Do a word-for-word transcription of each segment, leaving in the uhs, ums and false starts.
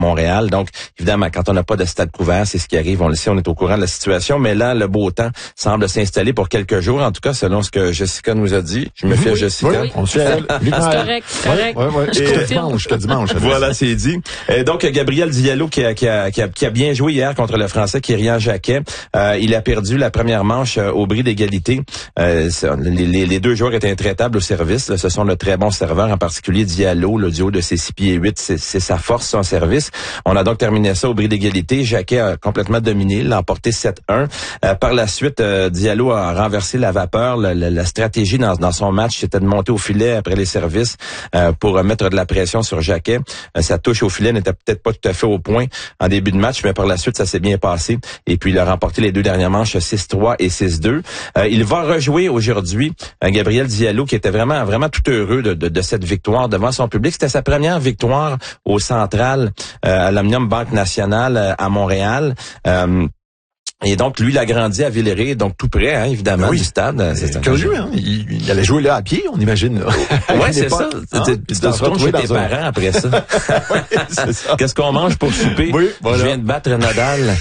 Montréal. Donc, évidemment, quand on n'a pas de stade couvert, c'est ce qui arrive. On le sait, on est au courant de la situation. Mais là, le beau temps semble s'installer pour quelques jours. En tout cas, selon ce que Jessica nous a dit. Je me fie à Jessica. Oui, oui. On se fait à elle. C'est correct, c'est correct. Ouais, ouais, ouais. Jusqu'au dimanche, jusqu'au dimanche. Voilà, c'est dit. Et donc, Gabriel Diallo qui a, qui a, qui a, qui a bien joué hier contre le Français Kyrian Jacquet. Euh, il a perdu la première manche euh, au bris d'égalité. Euh, les, les, les deux joueurs étaient intraitables au service. Là. Ce sont de très bons serveurs, en particulier Diallo, le duo de ses six pieds huit, c'est, c'est sa force, son service. On a donc terminé ça au bris d'égalité. Jacquet a complètement dominé, l'a emporté sept un. Euh, par la suite, euh, Diallo a renversé la vapeur. La, la, la stratégie dans, dans son match, c'était de monter au filet après les services euh, pour mettre de la pression sur Jacquet. Euh, sa touche au filet n'était peut-être pas tout à fait au point en début de match, mais par la suite, ça s'est bien passé. Et puis, il a remporté les deux dernières manches six trois et six deux. Euh, il va rejouer aujourd'hui euh, Gabriel Diallo, qui était vraiment vraiment tout heureux de, de, de cette victoire devant son public. C'était sa première victoire au Central, euh, à l'Omnium Banque Nationale euh, à Montréal. Euh, Et donc, lui, il a grandi à Villeray, donc tout près, hein, évidemment, oui. du stade. C'est curieux, hein? Il, il allait jouer là à pied, on imagine. Ouais, c'est ça. Hein? Tu te retournes chez tes un... parents après ça. Oui, c'est ça. Qu'est-ce qu'on mange pour souper? Oui, voilà. Je viens de battre Nadal.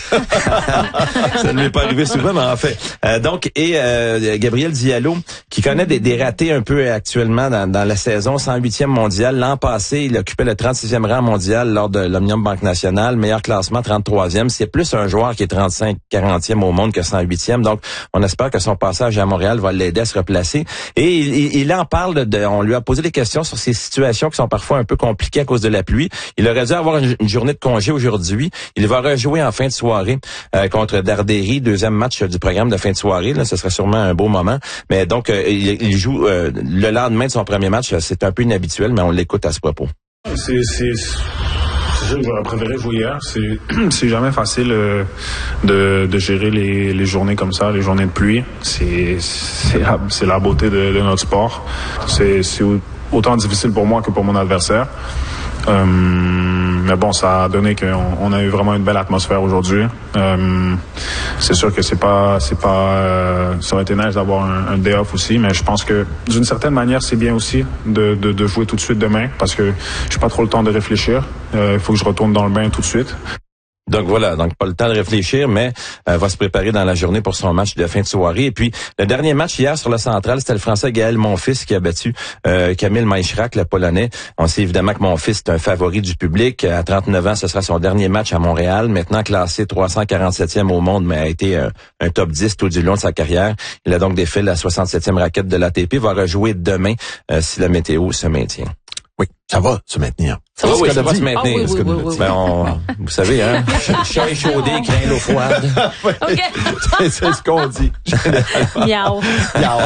Ça ne m'est pas arrivé souvent, mais en fait. Euh, donc, et euh, Gabriel Diallo, qui connaît des, des ratés un peu actuellement dans, dans la saison, cent huitième mondial. L'an passé, il occupait le trente-sixième rang mondial lors de l'Omnium Banque Nationale. Meilleur classement, trente-troisième. C'est plus un joueur qui est trente-cinq quarantième au monde que cent huitième. Donc, on espère que son passage à Montréal va l'aider à se replacer. Et il, il, il en parle, de, on lui a posé des questions sur ces situations qui sont parfois un peu compliquées à cause de la pluie. Il aurait dû avoir une, une journée de congé aujourd'hui. Il va rejouer en fin de soirée euh, contre Dardéry, deuxième match du programme de fin de soirée. Là, ce serait sûrement un beau moment. Mais donc, euh, il, il joue euh, le lendemain de son premier match. C'est un peu inhabituel, mais on l'écoute à ce propos. C'est... c'est... C'est sûr que j'aurais préféré jouer hier. C'est, c'est jamais facile euh, de, de gérer les, les journées comme ça, les journées de pluie. C'est, c'est, la, c'est la beauté de, de notre sport. C'est, c'est autant difficile pour moi que pour mon adversaire. Euh, mais bon, ça a donné qu'on on a eu vraiment une belle atmosphère aujourd'hui. Euh, c'est sûr que c'est pas, c'est pas, euh, ça aurait été nice d'avoir un, un day off aussi, mais je pense que d'une certaine manière, c'est bien aussi de, de, de jouer tout de suite demain parce que j'ai pas trop le temps de réfléchir. Il euh, faut que je retourne dans le bain tout de suite. Donc voilà, donc pas le temps de réfléchir, mais euh, va se préparer dans la journée pour son match de fin de soirée. Et puis, le dernier match hier sur le Central, c'était le Français Gaël Monfils qui a battu euh, Kamil Maïchrak, le Polonais. On sait évidemment que Monfils est un favori du public. À trente-neuf ans, ce sera son dernier match à Montréal. Maintenant classé trois cent quarante-septième au monde, mais a été euh, un top dix tout du long de sa carrière. Il a donc défait la soixante-septième raquette de l'A T P. Va rejouer demain euh, si la météo se maintient. Oui, ça va se maintenir. Ça va, oui, ça va se maintenir. Ah, oui, oui, oui, oui, ben, on, vous savez, hein, chat échaudé, craint l'eau froide. OK. c'est, c'est ce qu'on dit. Miaou. Miaou.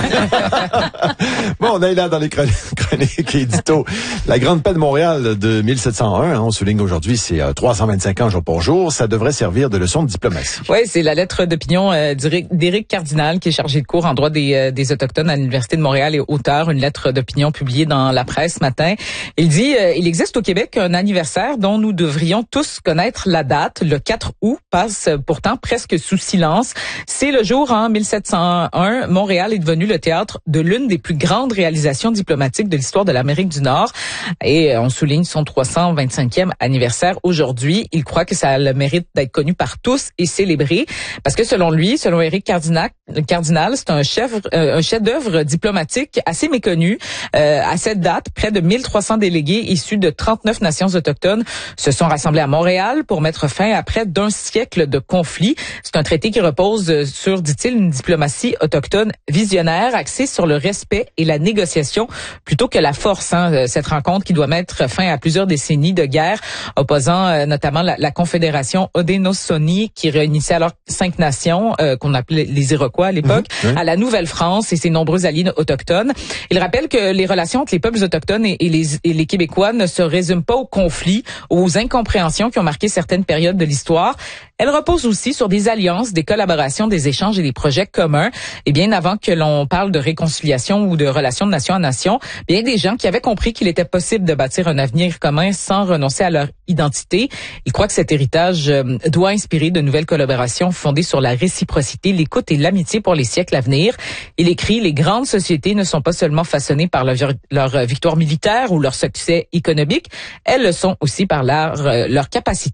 Bon, on est là dans les chroniques édito. La Grande Paix de Montréal de mille sept cent un, hein, on souligne aujourd'hui, c'est euh, trois cent vingt-cinq ans jour pour jour. Ça devrait servir de leçon de diplomatie. Oui, c'est la lettre d'opinion euh, d'Éric Cardinal, qui est chargé de cours en droit des, euh, des Autochtones à l'Université de Montréal et auteur. Une lettre d'opinion publiée dans la presse ce matin. Il dit, euh, il existe au Québec un anniversaire dont nous devrions tous connaître la date. Le quatre août passe pourtant presque sous silence. C'est le jour en mille sept cent un, Montréal est devenu le théâtre de l'une des plus grandes réalisations diplomatiques de l'histoire de l'Amérique du Nord. Et on souligne son trois cent vingt-cinquième anniversaire aujourd'hui. Il croit que ça a le mérite d'être connu par tous et célébré. Parce que selon lui, selon Éric Cardinal, Cardinal, c'est un chef, euh, un chef-d'œuvre diplomatique assez méconnu. Euh, à cette date, près de mille trois cents délégués issus de trente-neuf nations autochtones se sont rassemblés à Montréal pour mettre fin à près d'un siècle de conflits. C'est un traité qui repose sur, dit-il, une diplomatie autochtone visionnaire axée sur le respect et la négociation plutôt que la force. Hein. Cette rencontre qui doit mettre fin à plusieurs décennies de guerre opposant euh, notamment la, la Confédération Haudenosaunee qui réunissait alors cinq nations euh, qu'on appelait les Iroquois à l'époque, mmh, oui. à la Nouvelle-France et ses nombreux alliés autochtones. Il rappelle que les relations entre les peuples autochtones et, et, les, et les Québécois ne se résument pas aux conflits, aux incompréhensions qui ont marqué certaines périodes de l'histoire. Elle repose aussi sur des alliances, des collaborations, des échanges et des projets communs. Et bien avant que l'on parle de réconciliation ou de relations de nation à nation, bien des gens qui avaient compris qu'il était possible de bâtir un avenir commun sans renoncer à leur identité. Il croit que cet héritage doit inspirer de nouvelles collaborations fondées sur la réciprocité, l'écoute et l'amitié pour les siècles à venir. Il écrit: les grandes sociétés ne sont pas seulement façonnées par leur, leur victoire militaire ou leur succès économique, elles le sont aussi par leur, leur capacité